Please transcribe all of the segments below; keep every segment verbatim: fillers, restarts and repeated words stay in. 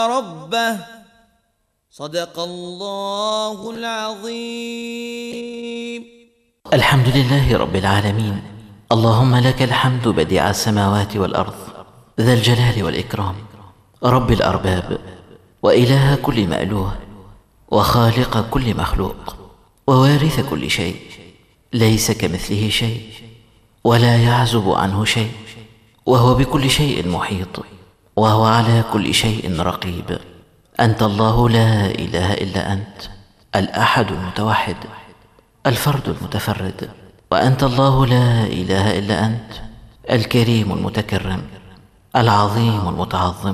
ربه صدق الله العظيم. الحمد لله رب العالمين، اللهم لك الحمد بديع السماوات والأرض ذا الجلال والإكرام، رب الأرباب وإله كل مألوه وخالق كل مخلوق ووارث كل شيء، ليس كمثله شيء ولا يعزب عنه شيء، وهو بكل شيء محيط، وهو على كل شيء رقيب. أنت الله لا إله إلا أنت، الأحد المتوحد الفرد المتفرد، وأنت الله لا إله إلا أنت، الكريم المتكرم العظيم المتعظم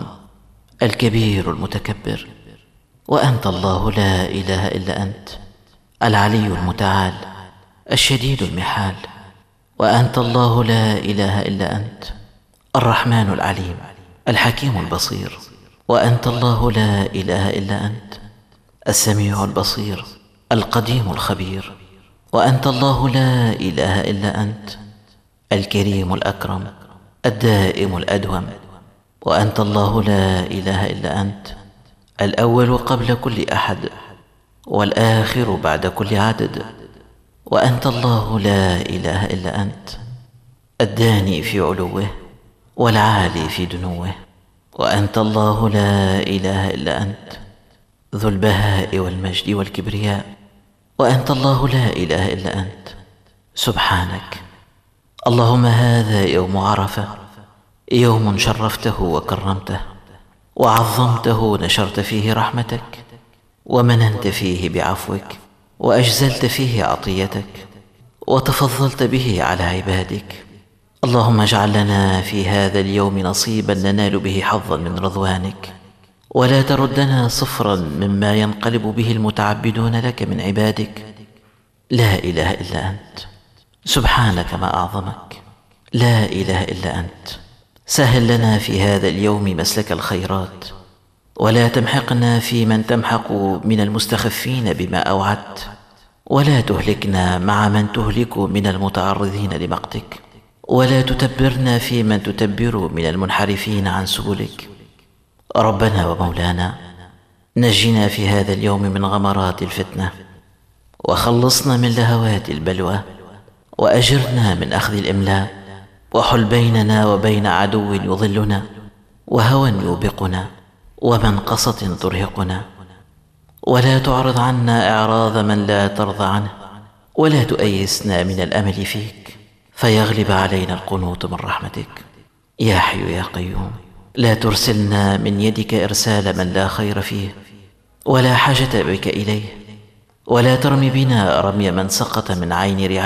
الكبير المتكبر، وأنت الله لا إله إلا أنت، العلي المتعال الشديد المحال، وأنت الله لا إله إلا أنت، الرحمن العليم الحكيم البصير، وأنت الله لا إله إلا أنت، السميع البصير القديم الخبير، وأنت الله لا إله إلا أنت، الكريم الأكرم الدائم الأدوم، وأنت الله لا إله إلا أنت، الأول قبل كل أحد والآخر بعد كل عدد، وأنت الله لا إله إلا أنت، الداني في علوه والعالي في دنوه، وأنت الله لا إله إلا أنت، ذو البهاء والمجد والكبرياء، وأنت الله لا إله إلا أنت. سبحانك اللهم، هذا يوم عرفة، يوم شرفته وكرمته وعظمته، نشرت فيه رحمتك ومننت فيه بعفوك وأجزلت فيه عطيتك وتفضلت به على عبادك. اللهم اجعل لنا في هذا اليوم نصيبا ننال به حظا من رضوانك، ولا تردنا صفرا مما ينقلب به المتعبدون لك من عبادك. لا إله إلا أنت، سبحانك ما أعظمك، لا إله إلا أنت. سهل لنا في هذا اليوم مسلك الخيرات، ولا تمحقنا في من تمحق من المستخفين بما أوعدت، ولا تهلكنا مع من تهلك من المتعرضين لمقتك، ولا تتبرنا في من تتبر من المنحرفين عن سبلك. ربنا ومولانا، نجنا في هذا اليوم من غمرات الفتنة، وخلصنا من لهوات البلوى، وأجرنا من أخذ الإملاء، وحل بيننا وبين عدو يضلنا، وهوى يوبقنا، ومنقصة ترهقنا، ولا تعرض عنا إعراض من لا ترضى عنه، ولا تؤيسنا من الأمل فيك فيغلب علينا القنوط من رحمتك. يا حي يا قيوم، لا ترسلنا من يدك إرسال من لا خير فيه ولا حاجة بك إليه، ولا ترمي بنا رمي من سقط من عين رعاية